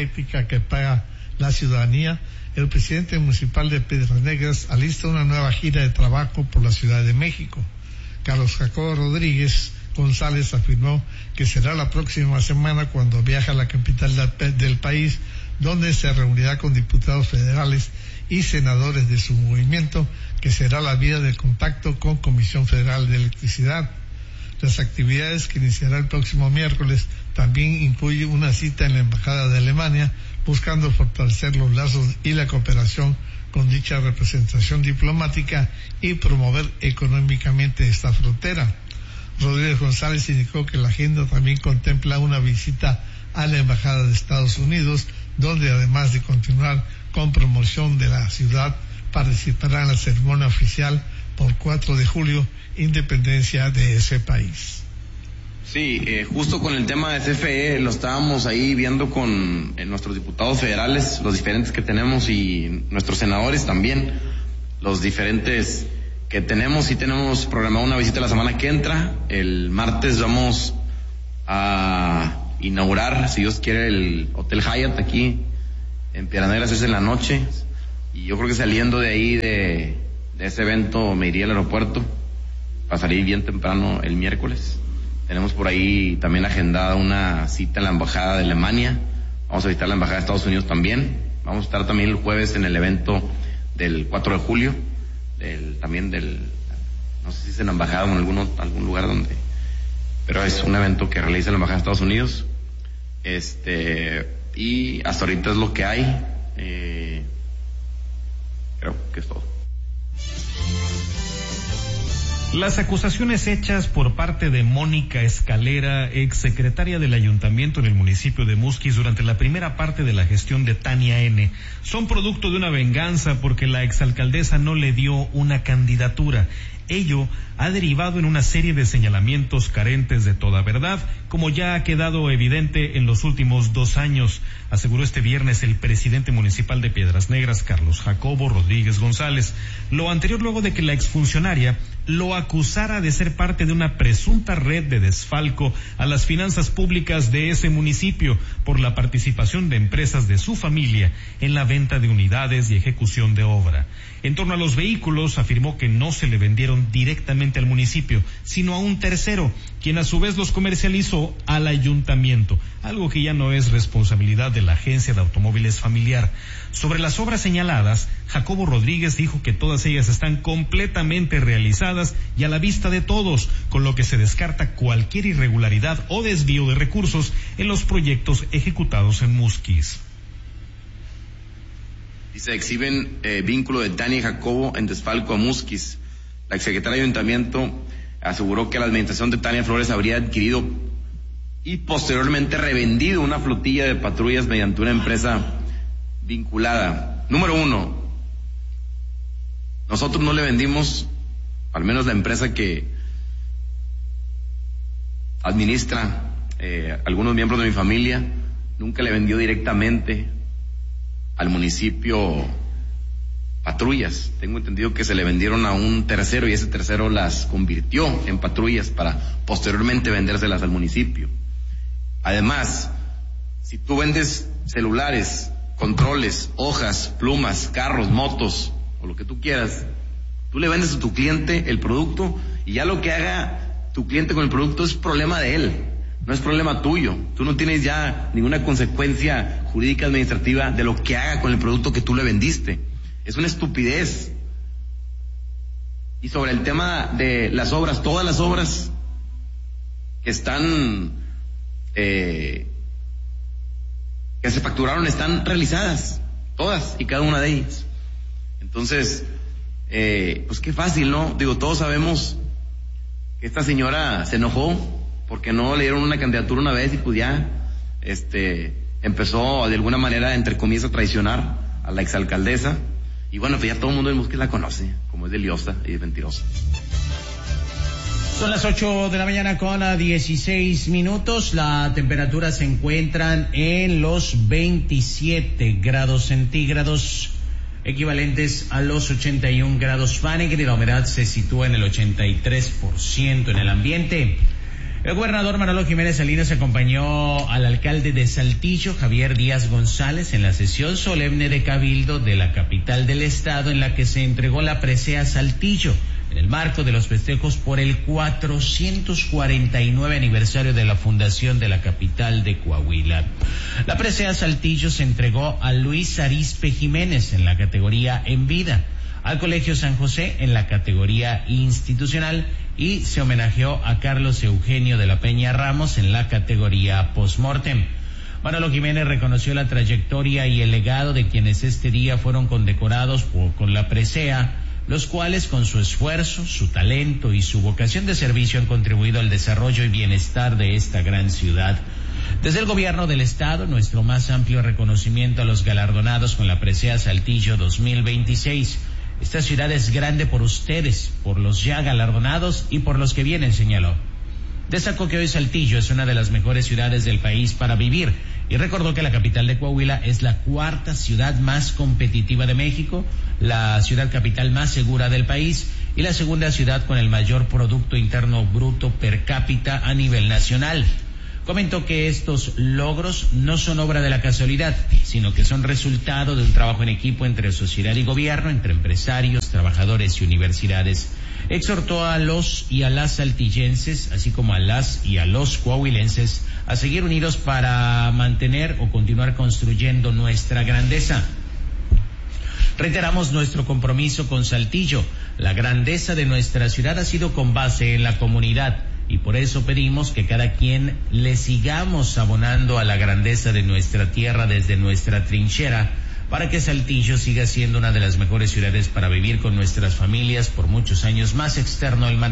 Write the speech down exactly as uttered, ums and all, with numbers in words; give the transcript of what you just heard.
eléctrica que paga la ciudadanía, el presidente municipal de Piedras Negras alista una nueva gira de trabajo por la Ciudad de México. Carlos Jacobo Rodríguez González afirmó que será la próxima semana cuando viaje a la capital del país, donde se reunirá con diputados federales y senadores de su movimiento, que será la vía de contacto con Comisión Federal de Electricidad. Las actividades que iniciará el próximo miércoles también incluyen una cita en la Embajada de Alemania, buscando fortalecer los lazos y la cooperación con dicha representación diplomática y promover económicamente esta frontera. Rodríguez González indicó que la agenda también contempla una visita a la Embajada de Estados Unidos, donde además de continuar con promoción de la ciudad, participará en la ceremonia oficial por cuatro de julio, independencia de ese país. Sí, eh, justo con el tema de C F E lo estábamos ahí viendo con eh, nuestros diputados federales, los diferentes que tenemos, y nuestros senadores también, los diferentes que tenemos. Y tenemos programada una visita la semana que entra. El martes vamos a inaugurar, si Dios quiere, el Hotel Hyatt aquí en Piedras Negras, es en la noche, y yo creo que saliendo de ahí de, de ese evento me iría al aeropuerto para salir bien temprano el miércoles. Tenemos por ahí también agendada una cita en la Embajada de Alemania. Vamos a visitar la Embajada de Estados Unidos también. Vamos a estar también el jueves en el evento del cuatro de julio, del, también del, no sé si es en la Embajada o en algún, algún lugar donde, pero es un evento que realiza la Embajada de Estados Unidos. Este, y hasta ahorita es lo que hay. Eh, creo que es todo. Las acusaciones hechas por parte de Mónica Escalera, exsecretaria del ayuntamiento en el municipio de Musquis durante la primera parte de la gestión de Tania N., son producto de una venganza porque la exalcaldesa no le dio una candidatura. Ello ha derivado en una serie de señalamientos carentes de toda verdad, como ya ha quedado evidente en los últimos dos años, aseguró este viernes el presidente municipal de Piedras Negras, Carlos Jacobo Rodríguez González. Lo anterior luego de que la exfuncionaria lo acusara de ser parte de una presunta red de desfalco a las finanzas públicas de ese municipio por la participación de empresas de su familia en la venta de unidades y ejecución de obra. En torno a los vehículos, afirmó que no se le vendieron directamente al municipio, sino a un tercero, quien a su vez los comercializó al ayuntamiento, algo que ya no es responsabilidad de la agencia de automóviles familiar. Sobre las obras señaladas, Jacobo Rodríguez dijo que todas ellas están completamente realizadas y a la vista de todos, con lo que se descarta cualquier irregularidad o desvío de recursos en los proyectos ejecutados en Musquis. Y se exhiben eh, vínculo de Tania y Jacobo en desfalco a Musquis. La exsecretaria de Ayuntamiento aseguró que la administración de Tania Flores habría adquirido y posteriormente revendido una flotilla de patrullas mediante una empresa vinculada. Número uno, nosotros no le vendimos, al menos la empresa que administra eh, algunos miembros de mi familia, nunca le vendió directamente al municipio patrullas. Tengo entendido que se le vendieron a un tercero y ese tercero las convirtió en patrullas para posteriormente vendérselas al municipio. Además, si tú vendes celulares, controles, hojas, plumas, carros, motos o lo que tú quieras, tú le vendes a tu cliente el producto y ya lo que haga tu cliente con el producto es problema de él, no es problema tuyo. Tú no tienes ya ninguna consecuencia jurídica administrativa de lo que haga con el producto que tú le vendiste. Es una estupidez. Y sobre el tema de las obras, todas las obras que están eh, que se facturaron están realizadas, todas y cada una de ellas. Entonces, eh, pues qué fácil, ¿no? Digo, todos sabemos que esta señora se enojó porque no le dieron una candidatura una vez y pues ya este, empezó de alguna manera, entre comillas, a traicionar a la exalcaldesa. Y bueno, pues ya todo el mundo en Musquis la conoce, como es de liosa y de mentirosa. Son las ocho de la mañana con dieciséis minutos. La temperatura se encuentran en los veintisiete grados centígrados, equivalentes a los ochenta y un grados Fahrenheit, y la humedad se sitúa en el ochenta y tres por ciento en el ambiente. El gobernador Manolo Jiménez Salinas acompañó al alcalde de Saltillo, Javier Díaz González, en la sesión solemne de Cabildo de la capital del estado, en la que se entregó la presea Saltillo, en el marco de los festejos por el cuatrocientos cuarenta y nueve aniversario de la fundación de la capital de Coahuila. La presea Saltillo se entregó a Luis Arizpe Jiménez en la categoría En Vida, al Colegio San José en la categoría institucional, y se homenajeó a Carlos Eugenio de la Peña Ramos en la categoría postmortem. Manolo Jiménez reconoció la trayectoria y el legado de quienes este día fueron condecorados por, con la presea, los cuales con su esfuerzo, su talento y su vocación de servicio han contribuido al desarrollo y bienestar de esta gran ciudad. Desde el gobierno del estado, nuestro más amplio reconocimiento a los galardonados con la presea Saltillo dos mil veintiséis. Esta ciudad es grande por ustedes, por los ya galardonados y por los que vienen, señaló. Destacó que hoy Saltillo es una de las mejores ciudades del país para vivir y recordó que la capital de Coahuila es la cuarta ciudad más competitiva de México, la ciudad capital más segura del país y la segunda ciudad con el mayor Producto Interno Bruto per cápita a nivel nacional. Comentó que estos logros no son obra de la casualidad, sino que son resultado de un trabajo en equipo entre sociedad y gobierno, entre empresarios, trabajadores y universidades. Exhortó a los y a las saltillenses, así como a las y a los coahuilenses, a seguir unidos para mantener o continuar construyendo nuestra grandeza. Reiteramos nuestro compromiso con Saltillo. La grandeza de nuestra ciudad ha sido con base en la comunidad, y por eso pedimos que cada quien le sigamos abonando a la grandeza de nuestra tierra desde nuestra trinchera, para que Saltillo siga siendo una de las mejores ciudades para vivir con nuestras familias por muchos años más. Externo el